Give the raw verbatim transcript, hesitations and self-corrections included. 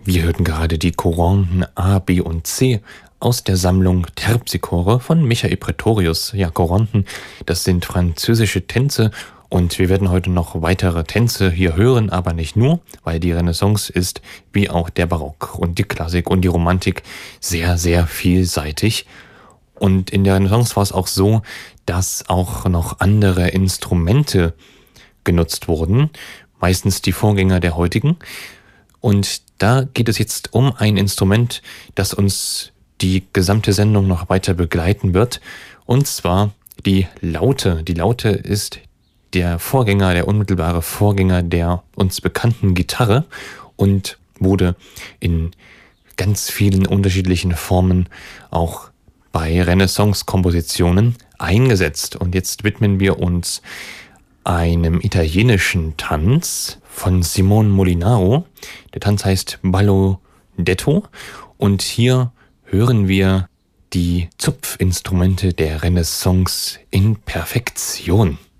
Wir hörten gerade die Couranten A, B und C aus der Sammlung Terpsichore von Michael Praetorius. Ja, Couranten, das sind französische Tänze und wir werden heute noch weitere Tänze hier hören, aber nicht nur, weil die Renaissance ist, wie auch der Barock und die Klassik und die Romantik, sehr, sehr vielseitig. Und in der Renaissance war es auch so, dass auch noch andere Instrumente genutzt wurden, meistens die Vorgänger der heutigen. Und da geht es jetzt um ein Instrument, das uns die gesamte Sendung noch weiter begleiten wird, und zwar die Laute. Die Laute ist der Vorgänger, der unmittelbare Vorgänger der uns bekannten Gitarre und wurde in ganz vielen unterschiedlichen Formen auch bei Renaissance-Kompositionen eingesetzt. Und jetzt widmen wir uns einem italienischen Tanz von Simone Molinaro. Der Tanz heißt Ballo d'Etto und hier hören wir die Zupfinstrumente der Renaissance in Perfektion.